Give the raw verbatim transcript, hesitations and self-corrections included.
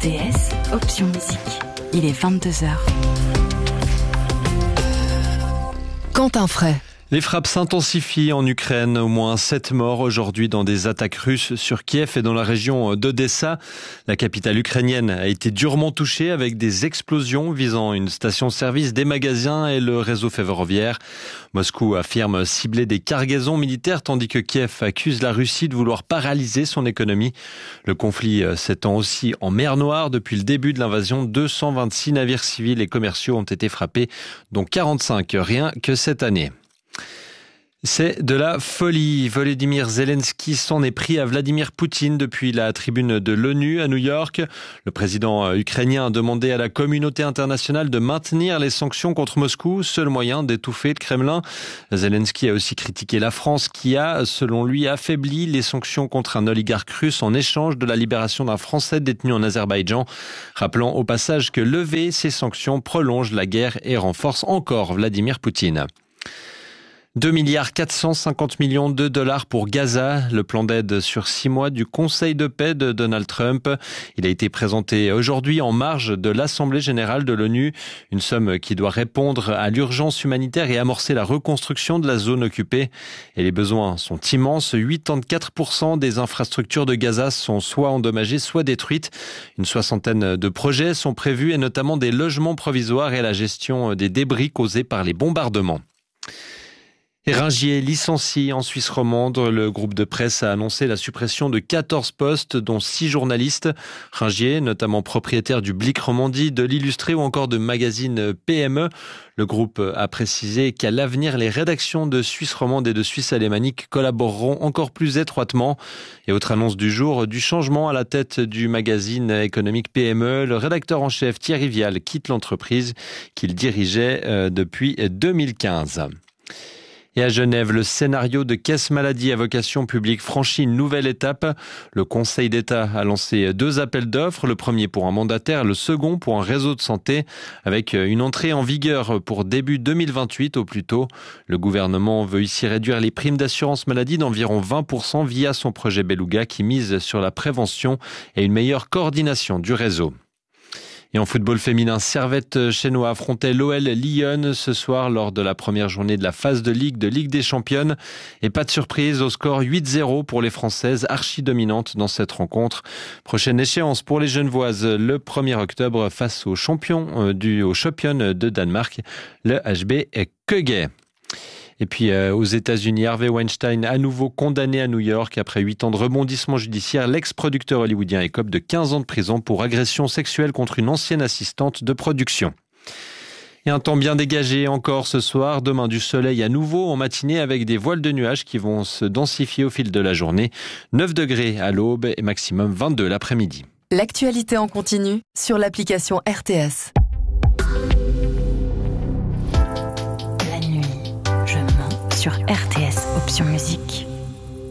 T S, option musique. Il est vingt-deux heures. Quentin Fray. Les frappes s'intensifient en Ukraine. Au moins sept morts aujourd'hui dans des attaques russes sur Kiev et dans la région d'Odessa. La capitale ukrainienne a été durement touchée avec des explosions visant une station-service, des magasins et le réseau ferroviaire. Moscou affirme cibler des cargaisons militaires tandis que Kiev accuse la Russie de vouloir paralyser son économie. Le conflit s'étend aussi en mer Noire. Depuis le début de l'invasion, deux cent vingt-six navires civils et commerciaux ont été frappés, dont quarante-cinq rien que cette année. C'est de la folie. Volodymyr Zelensky s'en est pris à Vladimir Poutine depuis la tribune de l'ONU à New York. Le président ukrainien a demandé à la communauté internationale de maintenir les sanctions contre Moscou, seul moyen d'étouffer le Kremlin. Zelensky a aussi critiqué la France qui a, selon lui, affaibli les sanctions contre un oligarque russe en échange de la libération d'un Français détenu en Azerbaïdjan, rappelant au passage que lever ces sanctions prolonge la guerre et renforce encore Vladimir Poutine. deux milliards quatre cent cinquante millions de dollars pour Gaza, le plan d'aide sur six mois du Conseil de paix de Donald Trump. Il a été présenté aujourd'hui en marge de l'Assemblée générale de l'ONU, une somme qui doit répondre à l'urgence humanitaire et amorcer la reconstruction de la zone occupée. Et les besoins sont immenses. quatre-vingt-quatorze pour cent des infrastructures de Gaza sont soit endommagées, soit détruites. Une soixantaine de projets sont prévus et notamment des logements provisoires et la gestion des débris causés par les bombardements. Et Ringier licencie en Suisse romande. Le groupe de presse a annoncé la suppression de quatorze postes, dont six journalistes. Ringier, notamment propriétaire du Blick Romandie, de l'Illustré ou encore de magazine P M E. Le groupe a précisé qu'à l'avenir, les rédactions de Suisse romande et de Suisse alémanique collaboreront encore plus étroitement. Et autre annonce du jour, du changement à la tête du magazine économique P M E. Le rédacteur en chef Thierry Vial quitte l'entreprise qu'il dirigeait depuis deux mille quinze. Et à Genève, le scénario de caisse maladie à vocation publique franchit une nouvelle étape. Le Conseil d'État a lancé deux appels d'offres, le premier pour un mandataire, le second pour un réseau de santé, avec une entrée en vigueur pour début deux mille vingt-huit au plus tôt. Le gouvernement veut ici réduire les primes d'assurance maladie d'environ vingt pour cent via son projet Beluga qui mise sur la prévention et une meilleure coordination du réseau. Et en football féminin, Servette Chénois affrontait l'O L Lyon ce soir lors de la première journée de la phase de Ligue de Ligue des Championnes. Et pas de surprise, au score huit zéro pour les Françaises, archi-dominantes dans cette rencontre. Prochaine échéance pour les Genevoises, le premier octobre face au champion du au champion de Danemark, le H B Køge. Et puis euh, aux États-Unis, Harvey Weinstein à nouveau condamné à New York après huit ans de rebondissement judiciaire. L'ex-producteur hollywoodien écope de quinze ans de prison pour agression sexuelle contre une ancienne assistante de production. Et un temps bien dégagé encore ce soir. Demain du soleil à nouveau en matinée avec des voiles de nuages qui vont se densifier au fil de la journée. neuf degrés à l'aube et maximum vingt-deux l'après-midi. L'actualité en continu sur l'application R T S. Sur R T S, option musique.